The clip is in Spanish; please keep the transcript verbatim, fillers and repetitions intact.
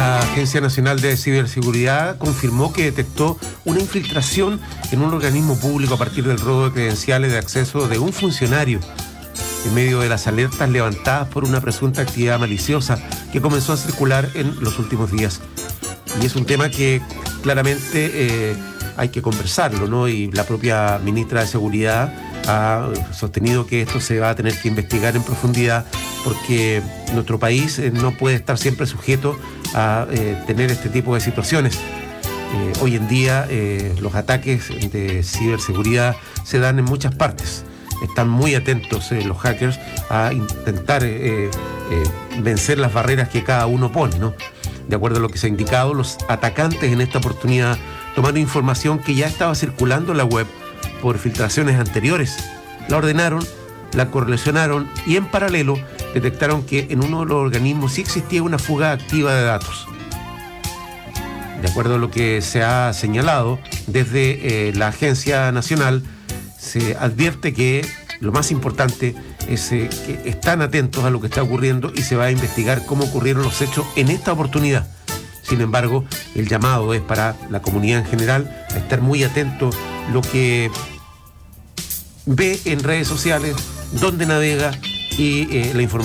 La Agencia Nacional de Ciberseguridad confirmó que detectó una infiltración en un organismo público a partir del robo de credenciales de acceso de un funcionario, en medio de las alertas levantadas por una presunta actividad maliciosa que comenzó a circular en los últimos días. Y es un tema que claramente eh, hay que conversarlo, ¿no? Y la propia ministra de Seguridad ha sostenido que esto se va a tener que investigar en profundidad, porque nuestro país eh, no puede estar siempre sujeto a eh, tener este tipo de situaciones. Eh, hoy en día eh, los ataques de ciberseguridad se dan en muchas partes. Están muy atentos eh, los hackers a intentar eh, eh, vencer las barreras que cada uno pone, ¿no? De acuerdo a lo que se ha indicado, los atacantes en esta oportunidad tomaron información que ya estaba circulando en la web por filtraciones anteriores, la ordenaron, la correlacionaron y en paralelo detectaron que en uno de los organismos sí existía una fuga activa de datos. De acuerdo a lo que se ha señalado desde eh, la Agencia Nacional, se advierte que lo más importante es eh, que están atentos a lo que está ocurriendo y se va a investigar cómo ocurrieron los hechos en esta oportunidad. Sin embargo, el llamado es para la comunidad en general a estar muy atento a lo que ve en redes sociales, dónde navega y eh, la información